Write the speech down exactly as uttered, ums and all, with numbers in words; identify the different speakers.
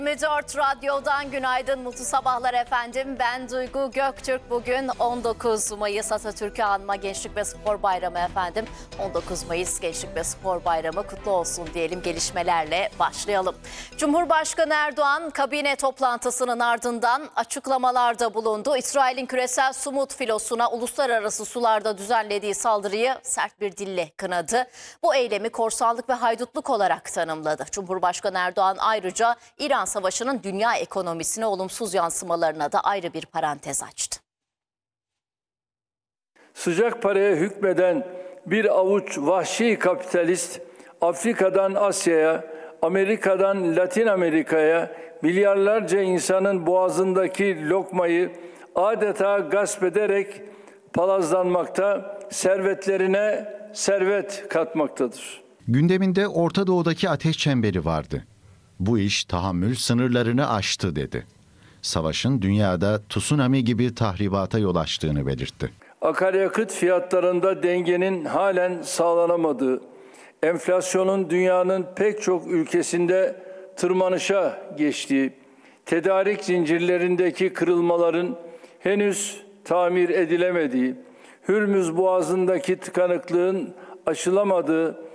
Speaker 1: yirmi dört Radyo'dan günaydın, mutlu sabahlar efendim. Ben Duygu Göktürk. Bugün on dokuz Mayıs Atatürk'ü anma Gençlik ve Spor Bayramı efendim. on dokuz Mayıs Gençlik ve Spor Bayramı kutlu olsun diyelim, gelişmelerle başlayalım. Cumhurbaşkanı Erdoğan kabine toplantısının ardından açıklamalarda bulundu. İsrail'in küresel Sumut filosuna uluslararası sularda düzenlediği saldırıyı sert bir dille kınadı. Bu eylemi korsanlık ve haydutluk olarak tanımladı. Cumhurbaşkanı Erdoğan ayrıca İran Savaşı'nın dünya ekonomisine olumsuz yansımalarına da ayrı bir parantez açtı.
Speaker 2: Sıcak paraya hükmeden bir avuç vahşi kapitalist Afrika'dan Asya'ya, Amerika'dan Latin Amerika'ya milyarlarca insanın boğazındaki lokmayı adeta gasp ederek palazlanmakta, servetlerine servet katmaktadır.
Speaker 3: Gündeminde Orta Doğu'daki ateş çemberi vardı. Bu iş tahammül sınırlarını aştı dedi. Savaşın dünyada tsunami gibi tahribata yol açtığını belirtti.
Speaker 2: Akaryakıt fiyatlarında dengenin halen sağlanamadığı, enflasyonun dünyanın pek çok ülkesinde tırmanışa geçtiği, tedarik zincirlerindeki kırılmaların henüz tamir edilemediği, Hürmüz Boğazı'ndaki tıkanıklığın aşılamadığı